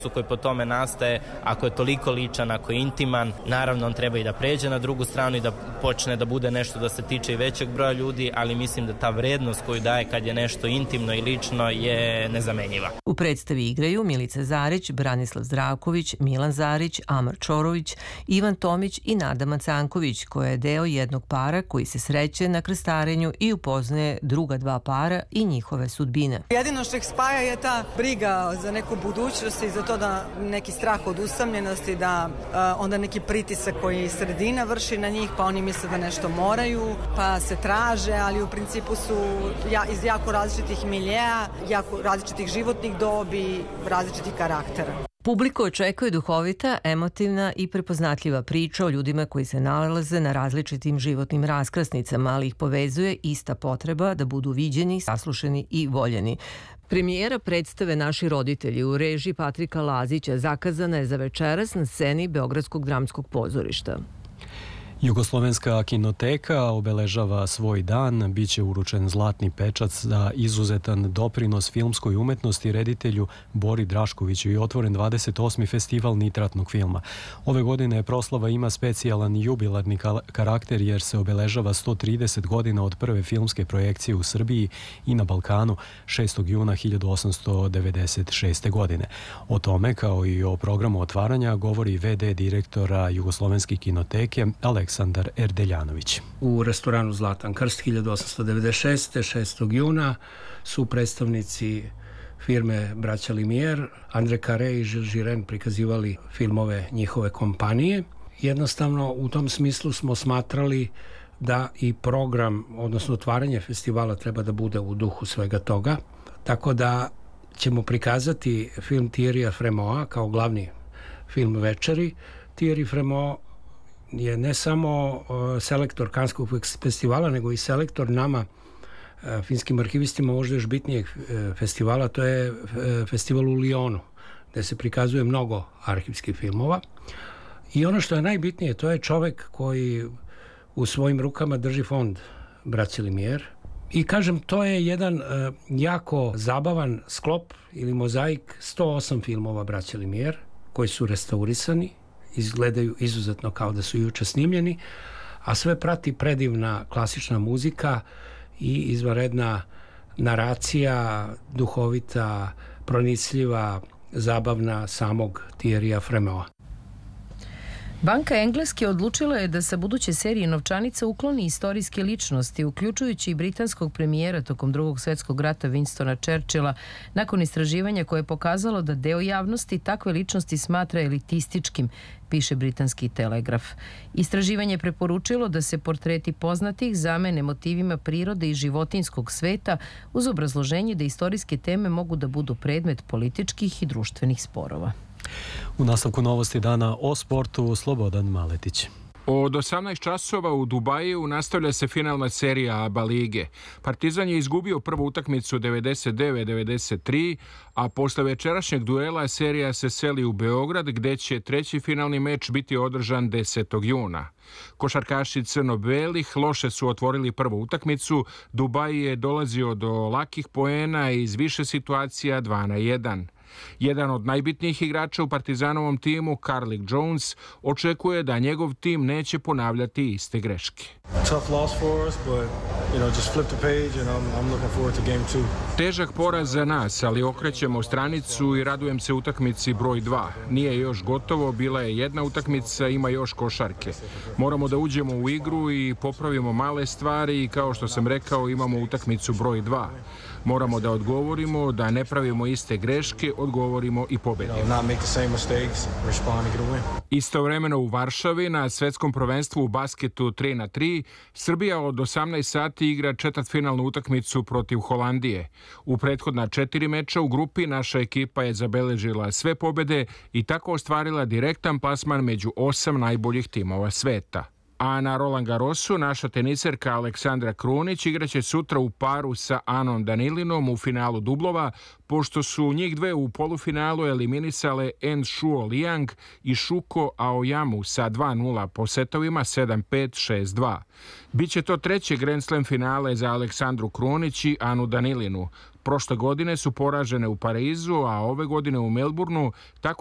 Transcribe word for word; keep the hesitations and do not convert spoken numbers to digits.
koji po tome nastaje, ako je toliko ličan, ako je intiman, naravno on treba i da pređe na drugu stranu i da počne da bude nešto da se tiče i većeg broja ljudi, ali mislim da ta vrednost koju daje kad je nešto intimno i lično je nezamenjiva. U predstavi igraju Milica Zarić, Branislav Zdravković, Milan Zarić, Amar Čorović, Ivan Tomić i Nada Macanković, koja je deo jednog para koji se sreće na krstarenju i upoznaje druga dva para i njihove sudbine. Jedino što ih spaja je ta briga za neku budućnost i za to da neki strah od usamljenosti, da uh, onda neki pritisak koji sredina vrši na njih, pa oni misle da nešto moraju, pa se traže, ali u principu su ja, iz jako različitih miljeja, jako različitih životnih dobi, različitih karaktera. Publiku očekuje duhovita, emotivna i prepoznatljiva priča o ljudima koji se nalaze na različitim životnim raskrsnicama, ali ih povezuje ista potreba da budu viđeni, saslušani i voljeni. Premijera predstave Naši roditelji u režiji Patrika Lazića zakazana je za večeras na sceni Beogradskog dramskog pozorišta. Jugoslovenska kinoteka obeležava svoj dan, biće uručen zlatni pečat za izuzetan doprinos filmskoj umetnosti reditelju Bori Draškoviću i otvoren dvadeset osmi festival nitratnog filma. Ove godine proslava ima specijalan jubilarni karakter jer se obeležava sto trideset godina od prve filmske projekcije u Srbiji i na Balkanu šestog juna hiljadu osamsto devedeset šeste. godine. O tome, kao i o programu otvaranja, govori ve de direktora Jugoslovenske kinoteke Aleksandar Aleksandar Erdeljanović. U restoranu Zlatan krst hiljadu osamsto devedeset šeste. šestog juna su predstavnici firme Braća Limijer, Andre Kare i Žil Žiren prikazivali filmove njihove kompanije. Jednostavno u tom smislu smo smatrali da i program, odnosno otvaranje festivala treba da bude u duhu svega toga. Tako da ćemo prikazati film Thierrya Frémoa kao glavni film večeri. Thierry Frémaux je ne samo uh, selektor Kanskog festivala, nego i selektor nama, uh, finskim arhivistima, možda još bitnijeg uh, festivala, to je uh, festival u Lyonu, gde se prikazuje mnogo arhivskih filmova. I ono što je najbitnije, to je čovek koji u svojim rukama drži fond Braće Limijer. I kažem, to je jedan uh, jako zabavan sklop ili mozaik sto osam filmova Braće Limijer, koji su restaurisani, izgledaju izuzetno kao da su juče snimljeni, a sve prati predivna klasična muzika i izvanredna naracija, duhovita, pronicljiva, zabavna samog Thierrya Frémoa. Banka Engleske odlučila je da sa buduće serije novčanica ukloni istorijske ličnosti, uključujući i britanskog premijera tokom drugog svetskog rata Winstona Churchilla, nakon istraživanja koje je pokazalo da deo javnosti takve ličnosti smatra elitističkim, piše britanski Telegraf. Istraživanje je preporučilo da se portreti poznatih zamene motivima prirode i životinskog sveta uz obrazloženje da istorijske teme mogu da budu predmet političkih i društvenih sporova. U nastavku novosti dana o sportu Slobodan Maletić. Od osamnaest časova u Dubaju nastavlja se finalna serija ABA lige. Partizan je izgubio prvu utakmicu devedeset devet devedeset tri, a posle večerašnjeg duela serija se seli u Beograd, gde će treći finalni meč biti održan desetog juna. Košarkaši crno-belih loše su otvorili prvu utakmicu. Dubaj je dolazio do lakih poena iz više situacija dva na jedan. Jedan od najbitnijih igrača u Partizanovom timu, Carlik Jones, očekuje da njegov tim neće ponavljati iste greške. Težak poraz za nas, ali okrećemo stranicu i radujem se utakmici broj dva. Nije još gotovo, bila je jedna utakmica, ima još košarke. Moramo da uđemo u igru i popravimo male stvari i kao što sam rekao, imamo utakmicu broj dva. Moramo da odgovorimo, da ne pravimo iste greške, odgovorimo i pobedimo. Istovremeno u Varšavi na svetskom prvenstvu u basketu tri na tri Srbija od osamnaest sati igra četvrtfinalnu utakmicu protiv Holandije. U prethodna četiri meča u grupi naša ekipa je zabeležila sve pobede i tako ostvarila direktan plasman među osam najboljih timova sveta. A na Roland Garrosu naša teniserka Aleksandra Krunić igraće sutra u paru sa Anom Danilinom u finalu dublova, pošto su njih dve u polufinalu eliminisale En Shuo Liang i Shuko Aoyamu sa dva nula po setovima sedam pet šest dva. Biće to treće Grand Slam finale za Aleksandru Krunić i Anu Danilinu. Prošle godine su poražene u Parizu, a ove godine u Melbourneu, tako